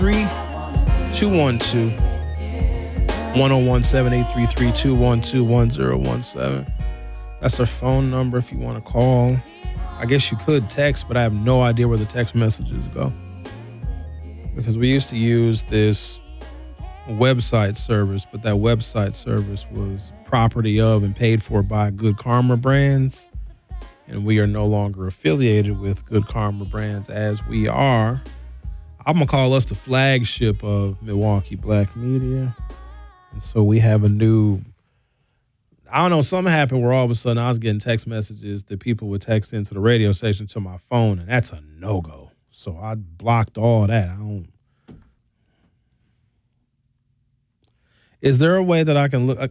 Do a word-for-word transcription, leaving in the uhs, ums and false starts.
three two one two one zero one seven eight three three two one two one zero one seven. That's our phone number if you want to call. I guess you could text, but I have no idea where the text messages go. Because we used to use this website service, but that website service was property of and paid for by Good Karma Brands. And we are no longer affiliated with Good Karma Brands as we are. I'm going to call us the flagship of Milwaukee Black Media. And so we have a new, I don't know, something happened where all of a sudden I was getting text messages that people would text into the radio station to my phone, and that's a no-go. So I blocked all that. I don't. Is there a way that I can look?